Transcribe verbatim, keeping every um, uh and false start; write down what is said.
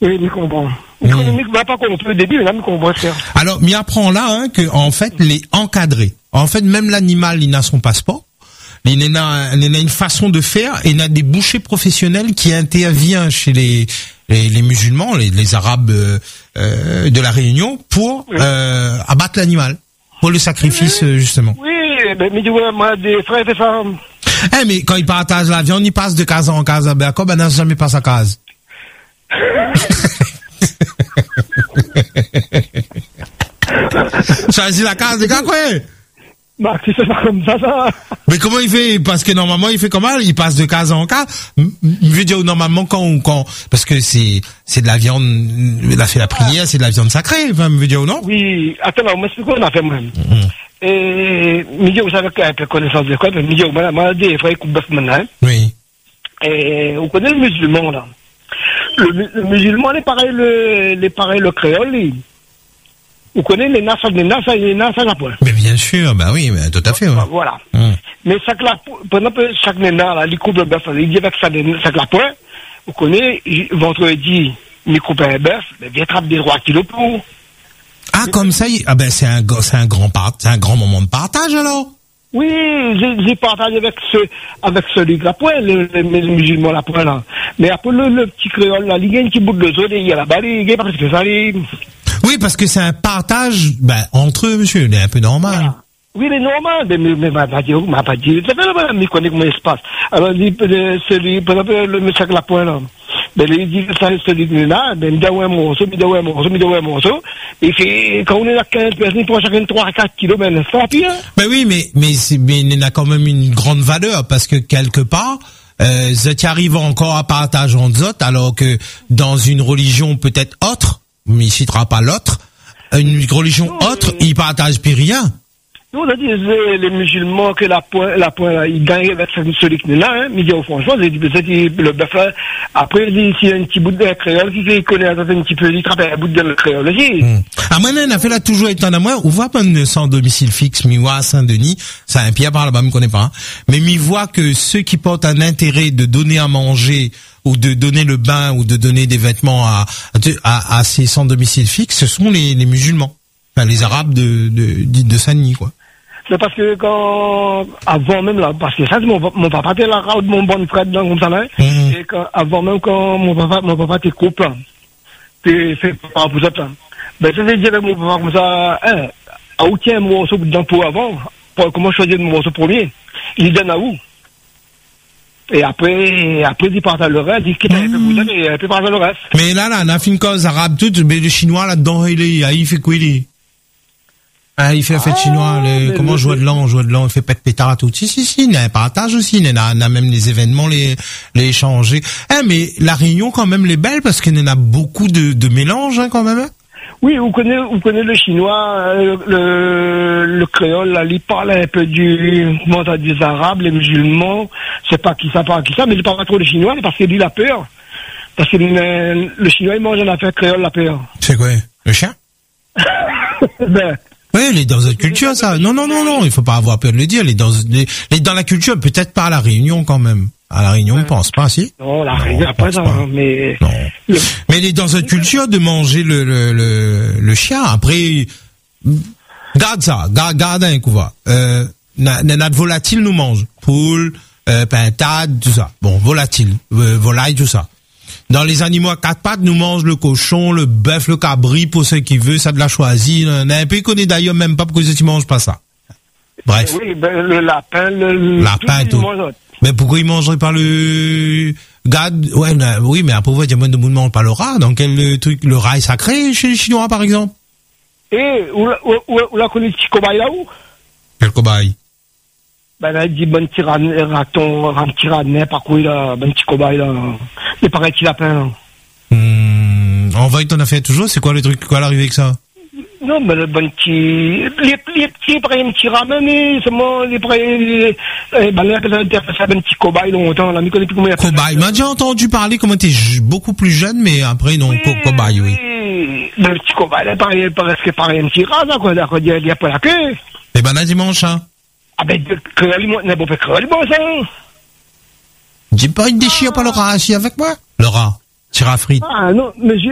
Oui, il comprend. Il ne va pas comprendre au début, mais là, il comprend faire. Alors, m'y apprend là, hein, que, en fait, les encadrer. En fait, même l'animal, il n'a son passeport. Il n'a, il a une façon de faire, et il a des bouchers professionnels qui interviennent chez les, les, les musulmans, les, les arabes, euh, euh, de la Réunion, pour, oui. euh, abattre l'animal. Pour le sacrifice, oui, justement. Oui, mais, mais, moi, des frères et femmes. Eh, mais quand ils partagent la viande, ils passent de case en case. Ben, quoi, ben, n'a jamais passé à case. Choisis la case, les gars, quoi? Bah, c'est pas comme ça, ça. Mais comment il fait? Parce que normalement, il fait comment? Il passe de case en case. Je veux dire, normalement, quand, quand, parce que c'est, c'est de la viande, il a fait la prière, c'est de la viande sacrée, enfin, je veux dire, ou non? Oui. Attends, on m'explique quoi on a fait, moi. Mm-hmm. Et, milieu, vous savez qu'il y a un peu connaissance de quoi, mais milieu, moi, moi, des frères qui bœuf maintenant. Oui. Et, vous connaissez le musulman, là. Le, le musulman, il est pareil, le, il est pareil, le créole, lui. Vous connaissez les nasses, les nasses, les nasses à la pointe. Mais bien sûr, bah oui, mais tout à fait, ouais. Voilà. Hum. Mais chaque la, pendant que chaque nena, là, il coupe le bœuf, il dit avec ça, chaque la pointe, vous connaissez, vendredi, il coupe un bœuf, mais il attrape des trois kilos pour. Ah, mais comme ça, il, ah ben, c'est un, c'est un grand part, c'est un grand moment de partage, alors? Oui, j'ai, j'ai partagé avec ce, avec celui de la pointe, le, le, le musulman la pointe, là. Mais après, le, le petit créole, là, il y a un petit bout de zone, il y a là-bas, il y a parce que ça, il... Oui, parce que c'est un partage, ben, entre eux, monsieur, il est un peu normal. Voilà. Oui, il est normal, mais, mais, mais, m'a pas dit, m'a pas dit, ça fait là, il connaît comment il se passe. Alors, il, celui, par exemple, le monsieur la pointe, là, ben, il dit que ça, celui de là, ben, il doit un morceau, il doit un morceau, il doit un morceau, et fait, quand on est à quinze personnes, il prend chacun trois à quatre kilos, ben, ça, pire. Ben oui, mais, mais, c'est, mais il a quand même une grande valeur, parce que quelque part, euh, tu arrives encore à partager entre autres, alors que dans une religion peut-être autre, mais il citera pas l'autre, une religion non, autre, euh, il partage plus rien. Nous, on a dit, les musulmans, que la pointe, la pointe, ils gagnent avec celui qui est là, hein, mais il dit, franchement, c'est le bœuf là. Après, il y a un petit bout de créole qui connaît un petit peu, il travaille un bout de créole aussi. Hum. Ah, moi, on a fait là toujours étant à moi, on voit pas sans domicile fixe, mi voit à Saint-Denis, ça un Pierre par là-bas, me connaît pas, hein. Mais mi voit que ceux qui portent un intérêt de donner à manger, ou de donner le bain, ou de donner des vêtements à, à, à ces sans domicile fixe, ce sont les, les musulmans. Enfin, les arabes de, de, de, de Saint-Denis, quoi. C'est parce que quand, avant même là, parce que ça, c'est mon, mon papa était là, mon bon frère dedans, comme ça, là. Mmh. Et quand, avant même quand mon papa, mon papa était couple, là, t'es fait par pour ça, là. Ben, ça, c'est dire avec mon papa comme ça, hein, à où tient mon morceau dedans pour avant, pour comment choisir le morceau premier? Il donne à où? Et après, après, il partage le reste, il quitte un peu pour ça, et il partage le reste. Mais là, là, on a fait une cause arabe toute, mais le chinois, là-dedans, il est, il fait quoi, il est? Ah, il fait la fête ah, chinoise, le, comment jouer de l'an, jouer de l'an, il fait pète pétard, tout. Si, si, si, il y a un partage aussi, il y a, il y a même les événements, les, les échanger. Eh, mais la Réunion, quand même, les belles, parce qu'il y en a beaucoup de, de mélanges, hein, quand même, hein. Oui, vous connaissez, vous connaissez le chinois, le, le créole, là, il parle un peu du, comment ça, des arabes, les musulmans, c'est pas qui ça, pas qui ça, mais il parle pas trop le chinois, parce qu'il dit la peur. Parce que le, le chinois, il mange un affaire créole, la peur. C'est quoi? Le chien? Ben. Oui, il est dans notre culture, ça. Non, non, non, non, il faut pas avoir peur de le dire. Il est dans, il est dans la culture, peut-être pas à la Réunion, quand même. À la Réunion, on ne pense pas, si? Non, la Réunion, pas ça, mais... Non. Le... Mais il est dans notre culture de manger le, le, le, le chien. Après, garde ça, garde, garde un coup, va. Euh, notre volatile nous mange. Poule, euh, pintade, tout ça. Bon, volatile, euh, volaille, tout ça. Dans les animaux à quatre pattes, nous mange le cochon, le bœuf, le cabri, pour ceux qui veulent, ça de la choisie. On a un pays qu'on est d'ailleurs même pas pour que tu manges pas ça. Bref. Oui, ben, le lapin, le... Lapin, tout. Mais pourquoi ils mangeraient pas le... Garde, ouais, non, oui, mais après, vous, il y a moins de monde ne mange pas le rat. Dans quel truc, le rat est sacré chez les Chinois, par exemple? Eh, où, où, où, où la connaît petit cobaye là-haut? Quel cobaye? Ben, là, il dit, bon petit raton, un petit rat de nez, par quoi, là, bon petit cobaye, là. Il paraît petit lapin, là. Hum, en vrai, t'en as fait toujours? C'est quoi le truc, quoi l'arrivée avec ça? Non, mais le bon petit, les, les petits, pareil, un petit rat, mais, seulement, les, pareil, ben, là, ça, un petit cobaye, longtemps, là, mais connaît plus comment il appelle. Cobaye, m'a déjà entendu parler, comment t'es beaucoup plus jeune, mais après, non, oui, cobaye, oui. Oui, le petit cobaye, là, pareil, presque pareil, un petit rat, là, quoi, d'accord, il y a pas la queue. Eh ben, là, dimanche, hein. Ah ben, créole, moi, n'a pas fait créole, bon, ça. Dis pas, il déchire pas le rat assis avec moi. Le rat. Tire à frites. Ah, non, mais j'ai